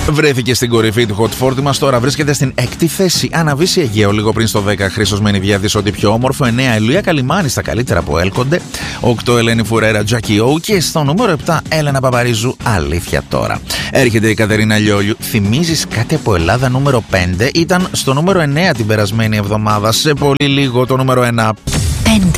Βρέθηκε στην κορυφή του Hot 40 μας, τώρα βρίσκεται στην 6η θέση. Αναβήσει Αιγαίο λίγο πριν στο 10. Χρήστος Μενιδιάδης, ό,τι πιο όμορφο. 9 Ελουία Καλιμάνη, στα καλύτερα που έλκονται. 8 Ελένη Φουρέρα, Τζάκι Ο. Και στο νούμερο 7 Έλενα Παπαρίζου, Αλήθεια Τώρα. Έρχεται η Κατερίνα Λιόλιου. Θυμίζεις κάτι από Ελλάδα, νούμερο 5. Ήταν στο νούμερο 9 την περασμένη εβδομάδα. Σε πολύ λίγο το νούμερο 1.